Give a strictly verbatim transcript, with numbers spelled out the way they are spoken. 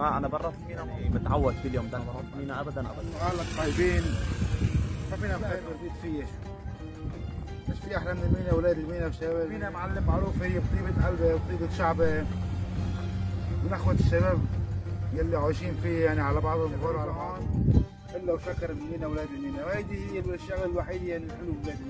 ما انا برا في مينا متعود كل يوم ده بروح مينا ابدا ابدا. قال لك طيبين ما فينا خير برديت فيه شو مش في احلى من المينا اولاد المينا وشباب المينا معلم معروف هي بطيبه قلبه وبطيبه شعبه من اخوه الشباب يلي عايشين فيه يعني على بعض الظهور على بعض الا وشكر المينا اولاد المينا وهيدي هي الشغله الوحيده اللي الحلو بلاد المينا.